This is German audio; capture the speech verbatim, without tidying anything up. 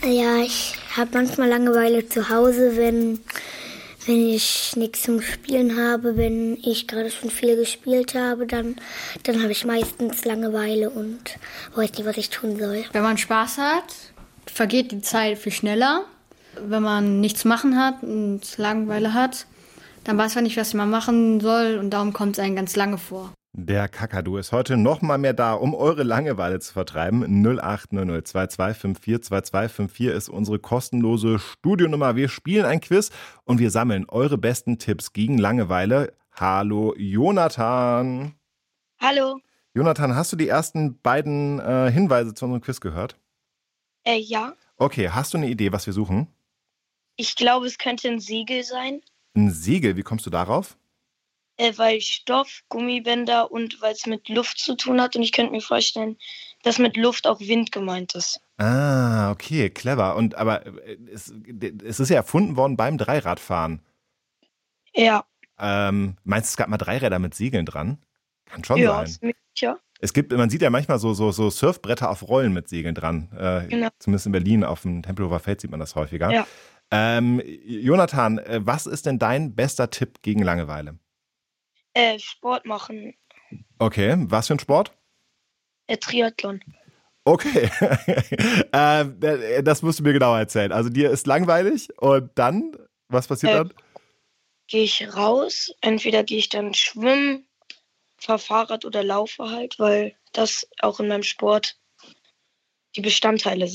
Ja, ich habe manchmal Langeweile zu Hause, wenn, wenn ich nichts zum Spielen habe. Wenn ich gerade schon viel gespielt habe, dann, dann habe ich meistens Langeweile und weiß nicht, was ich tun soll. Wenn man Spaß hat, vergeht die Zeit viel schneller. Wenn man nichts zu machen hat und Langeweile hat, dann weiß man nicht, was man machen soll und darum kommt es einem ganz lange vor. Der Kakadu ist heute noch mal mehr da, um eure Langeweile zu vertreiben. null acht null null zwei zwei fünf vier zwei zwei fünf vier ist unsere kostenlose Studionummer. Wir spielen ein Quiz und wir sammeln eure besten Tipps gegen Langeweile. Hallo Jonathan. Hallo. Jonathan, hast du die ersten beiden äh, Hinweise zu unserem Quiz gehört? Äh, ja. Okay, hast du eine Idee, was wir suchen? Ich glaube, es könnte ein Segel sein. Ein Segel, wie kommst du darauf? Äh, weil Stoff, Gummibänder und weil es mit Luft zu tun hat. Und ich könnte mir vorstellen, dass mit Luft auch Wind gemeint ist. Ah, okay, clever. Und aber es, es ist ja erfunden worden beim Dreiradfahren. Ja. Ähm, meinst du, es gab mal Dreiräder mit Segeln dran? Kann schon ja, sein. Ist möglich, ja. Es gibt, man sieht ja manchmal so, so, so Surfbretter auf Rollen mit Segeln dran. Äh, Genau. Zumindest in Berlin auf dem Tempelhofer Feld sieht man das häufiger. Ja. Ähm, Jonathan, was ist denn dein bester Tipp gegen Langeweile? Äh, Sport machen. Okay, was für ein Sport? Äh, Triathlon. Okay, ähm, das musst du mir genauer erzählen. Also dir ist langweilig und dann, was passiert Äh, dann? Gehe ich raus. Entweder gehe ich dann schwimmen, fahre Fahrrad oder laufe halt, weil das auch in meinem Sport die Bestandteile sind.